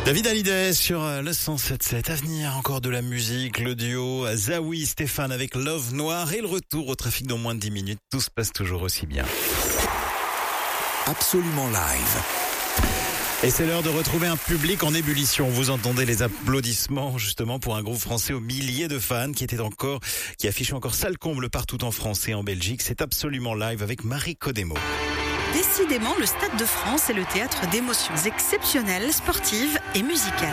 David Hallyday sur le 107.7. À venir, encore de la musique, le duo Zawi Stéphane avec Love Noir et le retour au trafic dans moins de 10 minutes. Tout se passe toujours aussi bien. Absolument live. Et c'est l'heure de retrouver un public en ébullition. Vous entendez les applaudissements justement pour un groupe français aux milliers de fans qui affiche encore salle comble partout en France et en Belgique. C'est Absolument live avec Marie Codemo. Décidément, le Stade de France est le théâtre d'émotions exceptionnelles, sportives et musicales.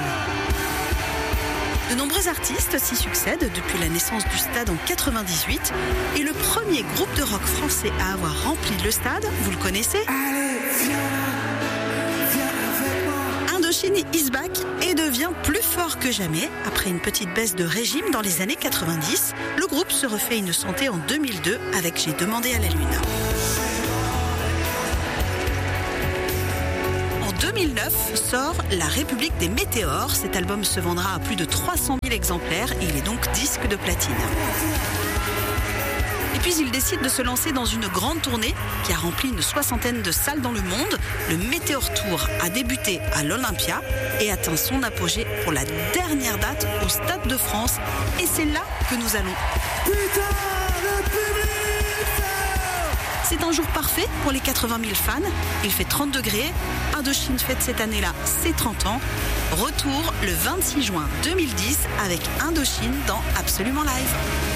De nombreux artistes s'y succèdent depuis la naissance du stade en 98 et le premier groupe de rock français à avoir rempli le stade, vous le connaissez ? Allez, viens avec moi. Indochine is back et devient plus fort que jamais. Après une petite baisse de régime dans les années 90, le groupe se refait une santé en 2002 avec J'ai demandé à la lune. En 2009 sort La République des Météores. Cet album se vendra à plus de 300 000 exemplaires et il est donc disque de platine. Et puis il décide de se lancer dans une grande tournée qui a rempli une 60aine de salles dans le monde. Le Météor Tour a débuté à l'Olympia et atteint son apogée pour la dernière date au Stade de France. Et c'est là que nous allons. Putain, le public! C'est un jour parfait pour les 80 000 fans. Il fait 30 degrés. Indochine fête cette année-là ses 30 ans. Retour le 26 juin 2010 avec Indochine dans Absolument Live.